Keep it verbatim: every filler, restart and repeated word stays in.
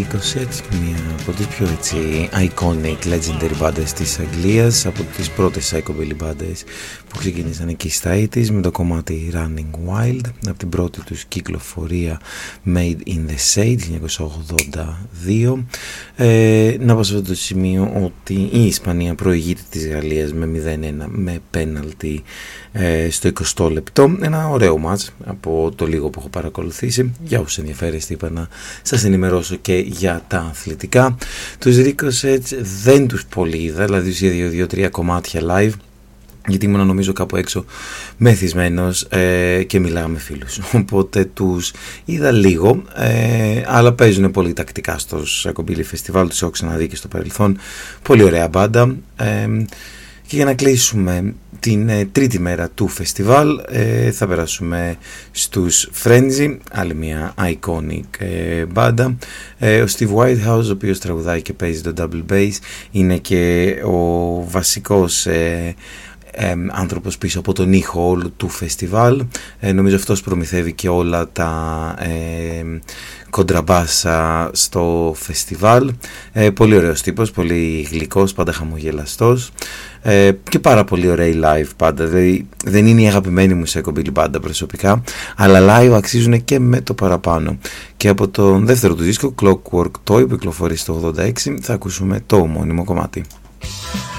Ricochet, μία από τις πιο έτσι iconic legendary μπάντες της Αγγλίας, από τις πρώτες psychobilly μπάντες που ξεκίνησαν εκεί στα ογδόντα με το κομμάτι Running Wild, από την πρώτη τους κυκλοφορία Made in the Shade χίλια εννιακόσια ογδόντα δύο. Ε, να πω σε αυτό το σημείο ότι η Ισπανία προηγείται της Γαλλίας με μηδέν ένα με πέναλτι ε, στο εικοστό λεπτό. Ένα ωραίο μάτς από το λίγο που έχω παρακολουθήσει. Για όσους ενδιαφέρεστε, είπα να σας ενημερώσω και για τα αθλητικά. Τους Ricochet δεν τους πολύ είδα, δηλαδή τους είδα δύο τρία κομμάτια live, γιατί ήμουν νομίζω κάπου έξω μεθυσμένος ε, και μιλάγα με φίλους, οπότε τους είδα λίγο, ε, αλλά παίζουν πολύ τακτικά στο Psychobilly Festival, τους έχω ξαναδεί και στο παρελθόν. Πολύ ωραία μπάντα. ε, και για να κλείσουμε την ε, τρίτη μέρα του φεστιβάλ ε, θα περάσουμε στους Frenzy, άλλη μια iconic ε, μπάντα. ε, ο Steve Whitehouse, ο οποίος τραγουδάει και παίζει το double bass, είναι και ο βασικός ε, Ε, άνθρωπος πίσω από τον ήχο όλου του φεστιβάλ. ε, νομίζω αυτός προμηθεύει και όλα τα ε, κοντραμπάσα στο φεστιβάλ. ε, πολύ ωραίος τύπος, πολύ γλυκός, πάντα χαμογελαστός, ε, και πάρα πολύ ωραίοι live πάντα. Δηλαδή, δεν είναι η αγαπημένη μου psychobilly μπάντα προσωπικά, αλλά live αξίζουν και με το παραπάνω. Και από τον δεύτερο του δίσκο Clockwork Toy που κυκλοφορεί στο ογδόντα έξι θα ακούσουμε το ομώνυμο κομμάτι.